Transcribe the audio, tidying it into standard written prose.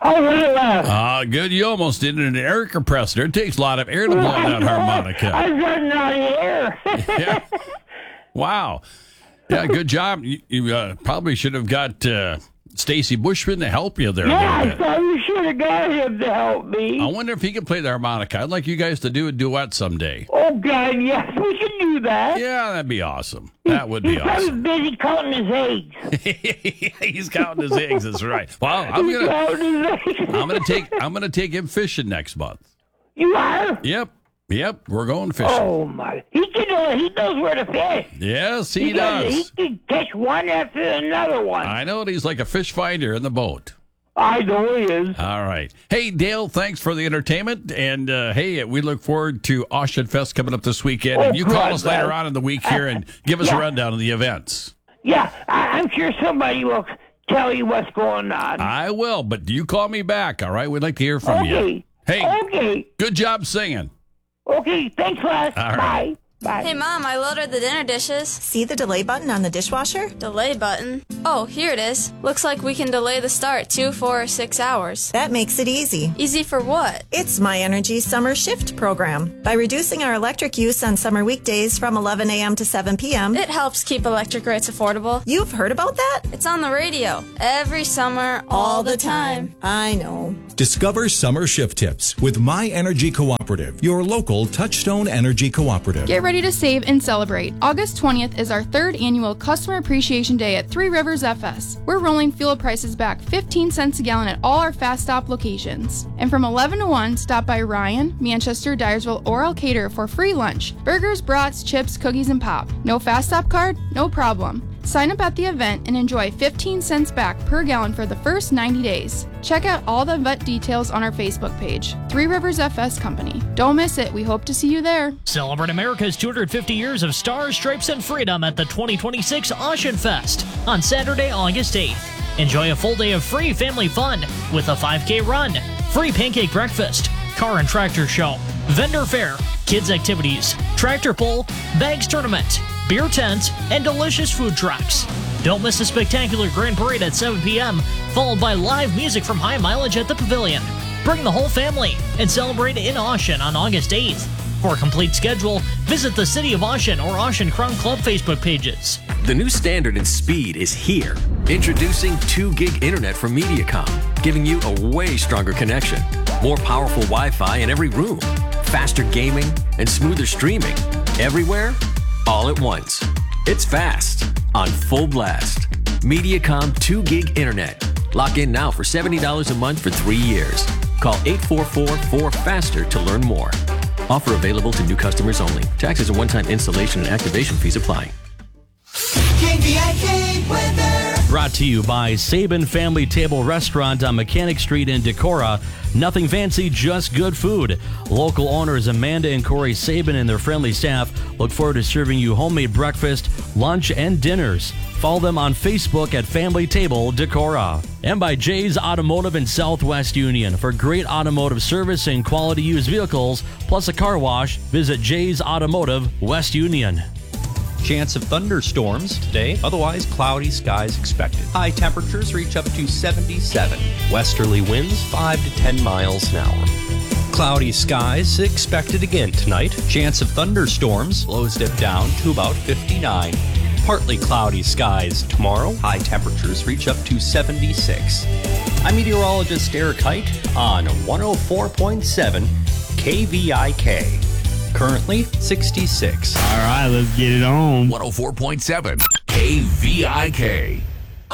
Oh, well, Good. You almost did an air compressor. It takes a lot of air to blow that harmonica. I'm running out of air. Yeah. Wow. Yeah, good job. You probably should have got Stacy Bushman to help you there. Yeah, I thought you should have got him to help me. I wonder if he can play the harmonica. I'd like you guys to do a duet someday. Oh, God, yes, we can do that. Yeah, that'd be awesome. That would be He's probably awesome. busy counting his eggs. He's counting his eggs. That's right. Well, He's counting his eggs. I'm gonna take him fishing next month. You are? Yep. We're going fishing. Oh, my. He knows where to fish. Yes, he does. He can catch one after another one. I know he's like a fish finder in the boat. I know he is. All right. Hey, Dale, thanks for the entertainment. And, hey, we look forward to Ocean Fest coming up this weekend. And you call us later on in the week here and give us a rundown of the events. Yeah, I'm sure somebody will tell you what's going on. I will, but you call me back, all right? We'd like to hear from you. Hey, okay. Good job singing. Okay, thanks, Les. All right. Bye. Bye. Hey, Mom, I loaded the dinner dishes. See the delay button on the dishwasher? Delay button? Oh, here it is. Looks like we can delay the start 2, 4, or 6 hours. That makes it easy. Easy for what? It's My Energy Summer Shift program. By reducing our electric use on summer weekdays from 11 a.m. to 7 p.m., It helps keep electric rates affordable. You've heard about that? It's on the radio. Every summer, all the time. I know. Discover summer shift tips with My Energy Cooperative, your local Touchstone Energy Cooperative. Get ready to save and celebrate. August 20th is our 3rd annual Customer Appreciation Day at Three Rivers FS. We're rolling fuel prices back 15 cents a gallon at all our Fast Stop locations. And from 11 to 1, stop by Ryan, Manchester, Dyersville, or Elkader for free lunch. Burgers, brats, chips, cookies, and pop. No Fast Stop card? No problem. Sign up at the event and enjoy 15 cents back per gallon for the first 90 days. Check out all the event details on our Facebook page, Three Rivers FS Company. Don't miss it. We hope to see you there. Celebrate America's 250 years of stars, stripes, and freedom at the 2026 Ocean Fest on Saturday, August 8th. Enjoy a full day of free family fun with a 5K run, free pancake breakfast, car and tractor show, vendor fair, kids activities, tractor pull, bags tournament, beer tents, and delicious food trucks. Don't miss the spectacular Grand Parade at 7 p.m., followed by live music from High Mileage at the Pavilion. Bring the whole family and celebrate in Ocean on August 8th. For a complete schedule, visit the City of Ocean or Ocean Crown Club Facebook pages. The new standard in speed is here. Introducing 2 gig internet from Mediacom, giving you a way stronger connection. More powerful Wi-Fi in every room, faster gaming, and smoother streaming. Everywhere, all at once. It's fast, on full blast. Mediacom 2 gig internet. Lock in now for $70 a month for 3 years. Call 844-4FASTER to learn more. Offer available to new customers only. Taxes and one-time installation and activation fees apply. KVIK weather. Brought to you by Sabin Family Table Restaurant on Mechanic Street in Decorah. Nothing fancy, just good food. Local owners Amanda and Corey Sabin and their friendly staff look forward to serving you homemade breakfast, lunch, and dinners. Follow them on Facebook at Family Table Decorah. And by Jay's Automotive in Southwest Union. For great automotive service and quality used vehicles, plus a car wash, visit Jay's Automotive, West Union. Chance of thunderstorms today, otherwise cloudy skies expected. High temperatures reach up to 77. Westerly winds 5 to 10 miles an hour. Cloudy skies expected again tonight. Chance of thunderstorms, lows dip down to about 59. Partly cloudy skies tomorrow. High temperatures reach up to 76. I'm meteorologist Eric Height on 104.7 KVIK. Currently 66. All right, let's get it on. 104.7 KVIK.